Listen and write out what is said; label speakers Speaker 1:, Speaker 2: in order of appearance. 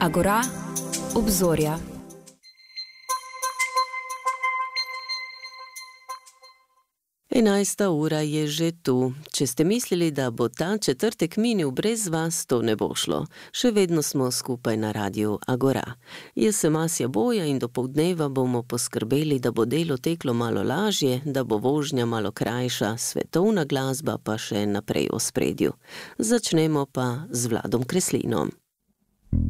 Speaker 1: Agora, obzorja.
Speaker 2: Enajsta ura je že tu. Če ste mislili, da bo ta četrtek minil brez vas, to ne bo šlo. Še vedno smo skupaj na radiu Agora. Jaz sem Asja Boja in do poldneva bomo poskrbeli, da bo delo teklo malo lažje, da bo vožnja malo krajša, svetovna glasba pa še naprej v ospredju. Začnemo pa z Vladom Kreslinom.